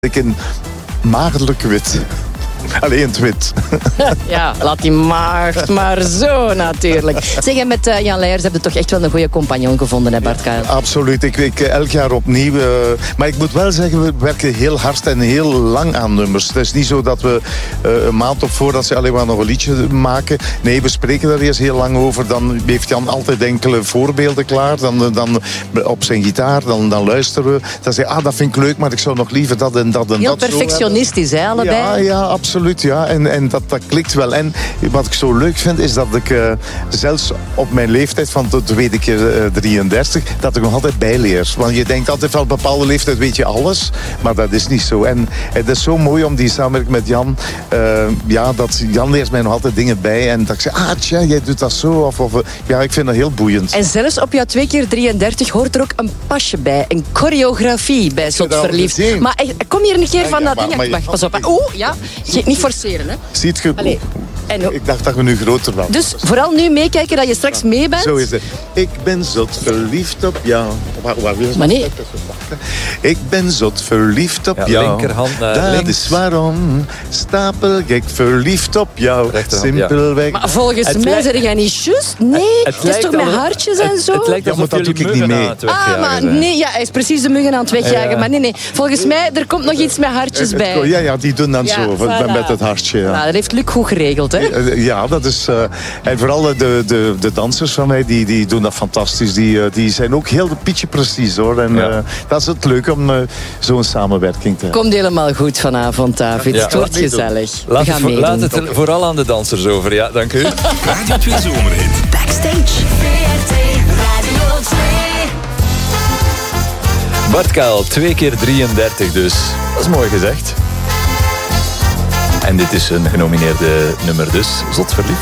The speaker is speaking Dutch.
Ik in maagdelijk wit. Alleen het wit. Ja, laat die maagd maar zo natuurlijk. Zeg, en met Jan Leijers heb je toch echt wel een goede compagnon gevonden, hè Bart Kuil? Absoluut. Ik elk jaar opnieuw. Maar ik moet wel zeggen, we werken heel hard en heel lang aan nummers. Het is niet zo dat we een maand op voordat ze alleen maar nog een liedje maken. Nee, we spreken daar eerst heel lang over. Dan heeft Jan altijd enkele voorbeelden klaar. Dan op zijn gitaar, dan luisteren we. Dan zeg je, dat vind ik leuk, maar ik zou nog liever dat en dat en heel dat. Heel perfectionistisch, hè, allebei? Ja, absoluut. Ja. En dat klikt wel. En wat ik zo leuk vind, is dat ik zelfs op mijn leeftijd van tot weet ik 33, dat ik nog altijd bijleer. Want je denkt altijd van een bepaalde leeftijd weet je alles, maar dat is niet zo. En het is zo mooi om die samenwerking met Jan, dat Jan leert mij nog altijd dingen bij en dat ik zeg, tja, jij doet dat zo. Ik vind dat heel boeiend. En zelfs op jouw 2x33 hoort er ook een pasje bij, een choreografie bij Zot Verliefd. Maar kom hier een keer van dat ding. Wacht, pas op. Niet forceren, hè. Ziet je? Allee. Ik dacht dat we nu groter waren. Dus vooral nu meekijken dat je straks mee bent. Zo is het. Ik ben zot verliefd op jou. Maar nee. Ik ben zot verliefd op jou. Linkerhand naar dat links. is waarom. Stapelgek verliefd op jou. Rechterhand, simpelweg. Maar volgens mij zeg jij niet juist. Nee, het is toch met hartjes en zo? Het lijkt alsof dat doe jullie ik niet mee. Maar nee, hij is precies de muggen aan het wegjagen. Ja. Maar nee. Volgens mij, er komt nog iets met hartjes bij. Ja, die doen dan zo. Voilà. Met het hartje. Ja. Nou, dat heeft Luc goed geregeld, hè? Ja, dat is... en vooral de dansers van mij, die doen dat fantastisch. Die zijn ook heel pietje precies, hoor. En dat is het leuke om zo'n samenwerking te hebben. Komt helemaal goed vanavond, David. Ja. Het wordt gezellig. Laat We gaan meedoen. het vooral aan de dansers over. Ja, dank u. Radio 2 Zomerhit. Backstage. Bart Kuil, 2x33 dus. Dat is mooi gezegd. En dit is een genomineerde nummer dus. Zot Verliefd.